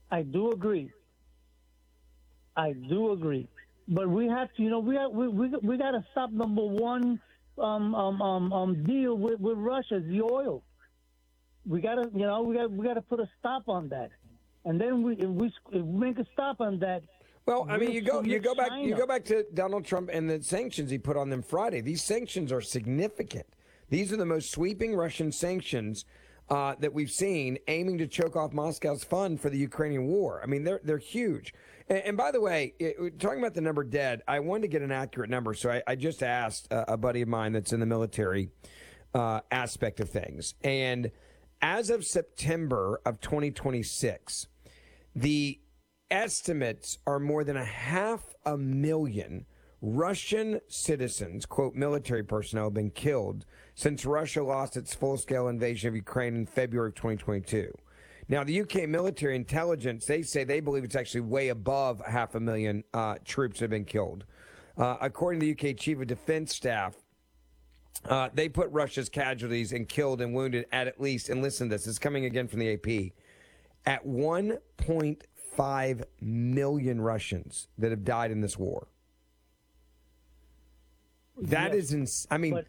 I do agree. I do agree. But we have to, we got to stop number one deal with Russia, the oil. We got to, we got to put a stop on that. And then if we make a stop on that, Well, I mean, you China. go back to Donald Trump and the sanctions he put on them Friday. These sanctions are significant. These are the most sweeping Russian sanctions that we've seen, aiming to choke off Moscow's fund for the Ukrainian war. I mean, they're huge. And by the way, talking about the number dead, I wanted to get an accurate number, so I just asked a buddy of mine that's in the military aspect of things, and as of September of 2026, the estimates are more than 500,000 Russian citizens, quote, military personnel, have been killed since Russia lost its full-scale invasion of Ukraine in February of 2022. Now, the UK military intelligence, they say they believe it's actually way above 500,000 troops have been killed. According to the UK Chief of Defense Staff, they put Russia's casualties and killed and wounded at least, and listen to this, it's coming again from the AP, at 1.5 million Russians that have died in this war. That Yes. is, I mean,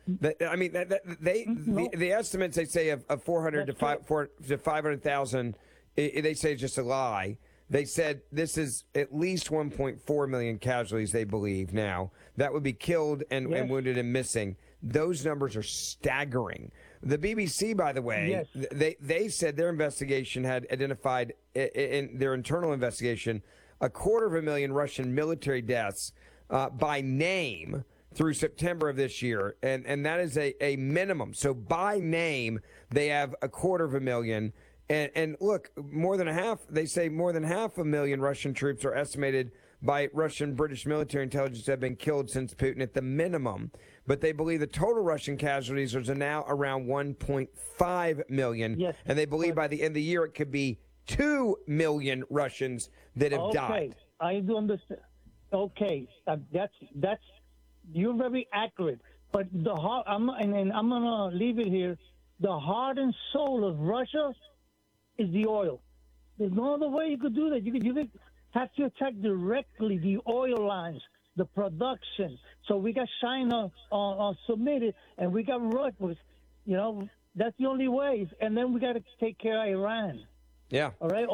the estimates they say of 400 to 500,000, they say it's just a lie. They said this is at least 1.4 million casualties. They believe now that would be killed and wounded and missing. Those numbers are staggering. The BBC, by the way, they said their investigation had identified in their internal investigation 250,000 Russian military deaths by name through September of this year, and that is a minimum. So by name, they have 250,000. And look, more than they say more than 500,000 Russian troops are estimated by Russian British military intelligence have been killed since Putin at the minimum. But they believe the total Russian casualties are now around 1.5 million. Yes, and they believe by the end of the year it could be 2 million Russians that have died. I do understand. Okay, that's you're very accurate. But I'm gonna leave it here. The heart and soul of Russia is the oil. There's no other way you could do that. You could have to attack directly the oil lines, the production. So we got China submitted, and we got Russia. That's the only way. And then we got to take care of Iran. Yeah. All right.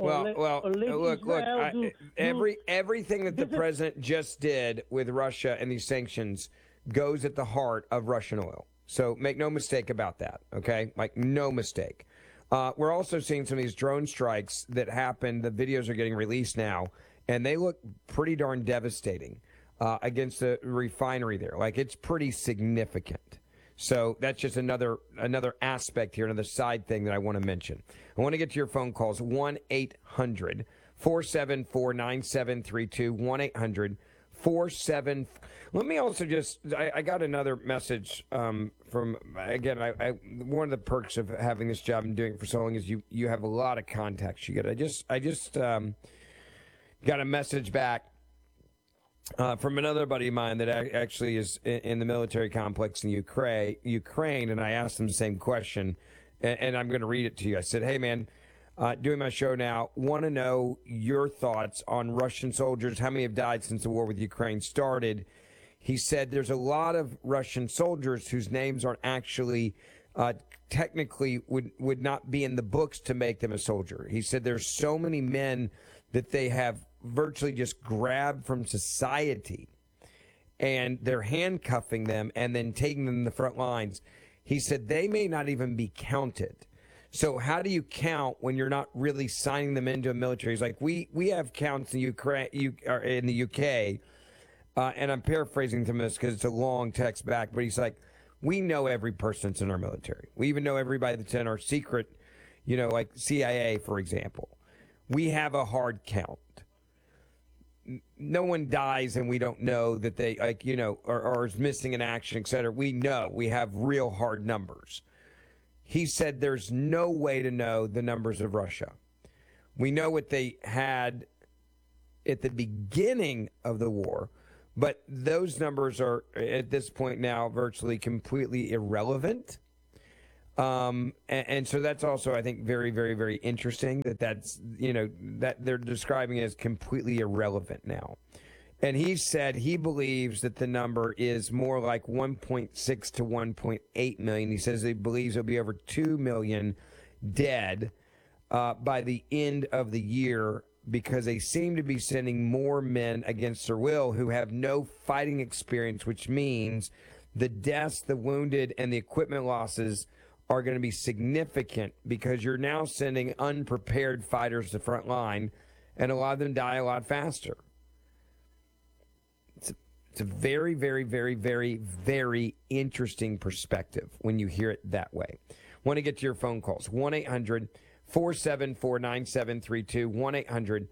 Look. Everything that the president just did with Russia and these sanctions goes at the heart of Russian oil. So make no mistake about that. Okay, like no mistake. We're also seeing some of these drone strikes that happened. The videos are getting released now, and they look pretty darn devastating against the refinery there. Like, it's pretty significant. So that's just another aspect here, another side thing that I want to mention. I want to get to your phone calls, 1-800-474-9732, 1-800-47. Let me also I got another message from, again, one of the perks of having this job and doing it for so long is you have a lot of contacts you get. I just got a message back from another buddy of mine that actually is in the military complex in Ukraine, and I asked him the same question, and I'm going to read it to you. I said, hey, man, doing my show now, want to know your thoughts on Russian soldiers. How many have died since the war with Ukraine started? He said there's a lot of Russian soldiers whose names aren't actually technically would not be in the books to make them a soldier. He said there's so many men that they have virtually just grabbed from society, and they're handcuffing them and then taking them to the front lines. He said they may not even be counted. So how do you count when you're not really signing them into a military? He's like, we have counts in Ukraine, in the UK, and I'm paraphrasing from this because it's a long text back, but he's like, we know every person that's in our military. We even know everybody that's in our secret, like CIA, for example. We have a hard count. No one dies and we don't know that they, or is missing in action, et cetera. We know we have real hard numbers. He said there's no way to know the numbers of Russia. We know what they had at the beginning of the war, but those numbers are at this point now virtually completely irrelevant. And so that's also, I think, very, very, very interesting that they're describing it as completely irrelevant now. And he said he believes that the number is more like 1.6 to 1.8 million. He says he believes there'll be over 2 million dead by the end of the year, because they seem to be sending more men against their will who have no fighting experience, which means the deaths, the wounded, and the equipment losses are going to be significant, because you're now sending unprepared fighters to the front line, and a lot of them die a lot faster. It's a very, very, very, very, very interesting perspective when you hear it that way. Want to get to your phone calls. 1-800-474-9732.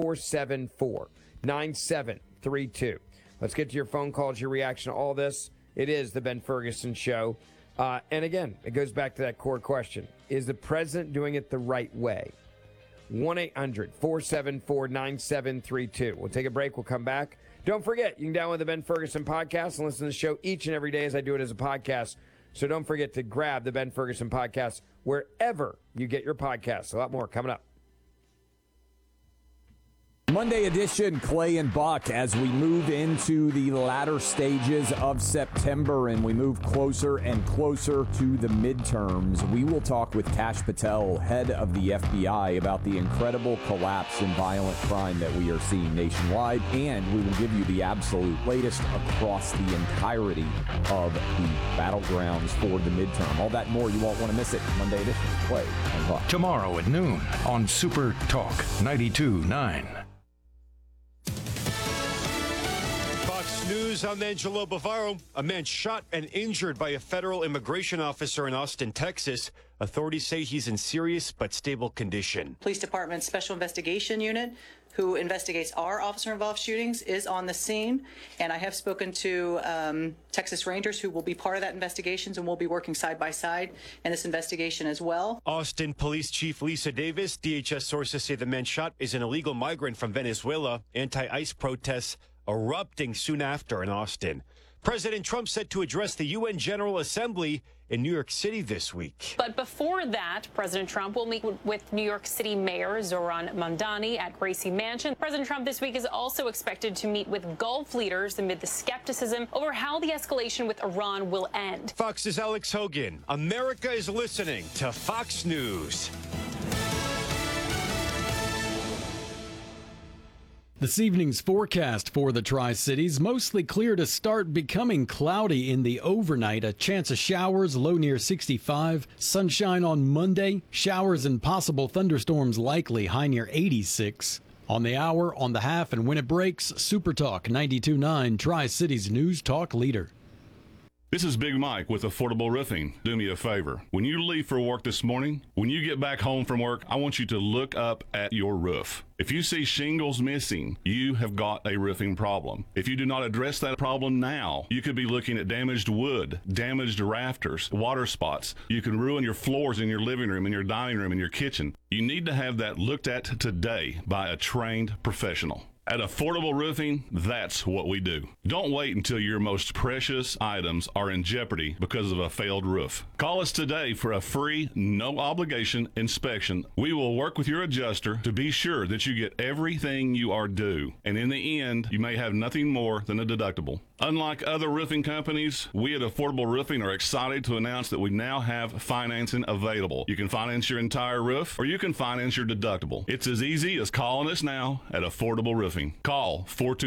1-800-474-9732. Let's get to your phone calls, your reaction to all this. It is the Ben Ferguson Show. And again, it goes back to that core question. Is the president doing it the right way? 1-800-474-9732. We'll take a break. We'll come back. Don't forget, you can download the Ben Ferguson podcast and listen to the show each and every day as I do it as a podcast. So don't forget to grab the Ben Ferguson podcast wherever you get your podcasts. A lot more coming up. Monday edition, Clay and Buck, as we move into the latter stages of September and we move closer and closer to the midterms. We will talk with Kash Patel, head of the FBI, about the incredible collapse in violent crime that we are seeing nationwide, and we will give you the absolute latest across the entirety of the battlegrounds for the midterm. All that and more, you won't want to miss it. Monday edition, Clay and Buck. Tomorrow at noon on Super Talk 92.9. News, I'm Angelo Bavaro. A man shot and injured by a federal immigration officer in Austin, Texas. Authorities say he's in serious but stable condition. Police Department's Special Investigation Unit, who investigates our officer-involved shootings, is on the scene. And I have spoken to Texas Rangers, who will be part of that investigation, and we'll be working side by side in this investigation as well. Austin Police Chief Lisa Davis. DHS sources say the man shot is an illegal migrant from Venezuela. Anti-ICE protests erupting soon after in Austin. President Trump set to address the UN General Assembly in New York City this week. But before that, President Trump will meet with New York City Mayor Zohran Mamdani at Gracie Mansion. President Trump this week is also expected to meet with Gulf leaders amid the skepticism over how the escalation with Iran will end. Fox's Alex Hogan. America is listening to Fox News. This evening's forecast for the Tri-Cities, mostly clear to start becoming cloudy in the overnight. A chance of showers, low near 65. Sunshine on Monday. Showers and possible thunderstorms likely, high near 86. On the hour, on the half, and when it breaks, Super Talk 92.9, Tri-Cities News Talk leader. This is Big Mike with Affordable Roofing. Do me a favor. When you leave for work this morning, when you get back home from work, I want you to look up at your roof. If you see shingles missing, you have got a roofing problem. If you do not address that problem now, you could be looking at damaged wood, damaged rafters, water spots. You can ruin your floors in your living room, in your dining room, in your kitchen. You need to have that looked at today by a trained professional. At Affordable Roofing, that's what we do. Don't wait until your most precious items are in jeopardy because of a failed roof. Call us today for a free, no-obligation inspection. We will work with your adjuster to be sure that you get everything you are due. And in the end, you may have nothing more than a deductible. Unlike other roofing companies, we at Affordable Roofing are excited to announce that we now have financing available. You can finance your entire roof, or you can finance your deductible. It's as easy as calling us now at Affordable Roofing. Call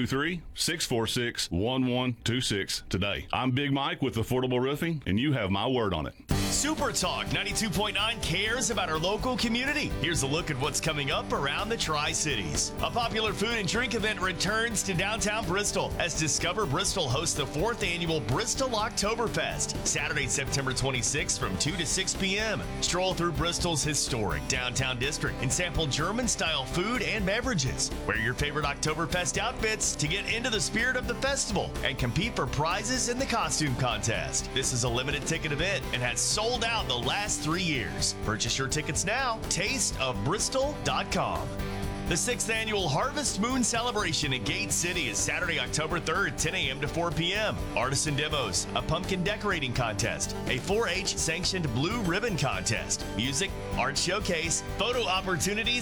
423-646-1126 today. I'm Big Mike with Affordable Roofing, and you have my word on it. Super Talk 92.9 cares about our local community. Here's a look at what's coming up around the Tri-Cities. A popular food and drink event returns to downtown Bristol as Discover Bristol hosts the 4th annual Bristol Oktoberfest, Saturday, September 26th from 2 to 6 p.m. Stroll through Bristol's historic downtown district and sample German-style food and beverages. Wear your favorite Oktoberfest outfits to get into the spirit of the festival and compete for prizes in the costume contest. This is a limited ticket event and has sold out the last 3 years. Purchase your tickets now. Tasteofbristol.com. The 6th annual Harvest Moon celebration in Gate City is Saturday, October 3rd, 10 a.m. to 4 p.m. Artisan demos, a pumpkin decorating contest, a 4-H sanctioned blue ribbon contest, music, art showcase, photo opportunities,